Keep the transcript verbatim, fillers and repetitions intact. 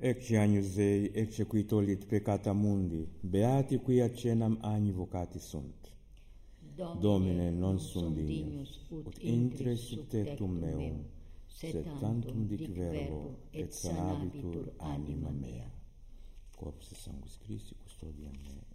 Ecce agnus Dei, ecce qui tollit peccata mundi, beati qui accenam agni vocati sunt. Domine, non sum dignus, ut intre sub tectum meum, sed tantum dic verbo, et sanabitur anima mea. Corpus Sanctus Christi custodiam me.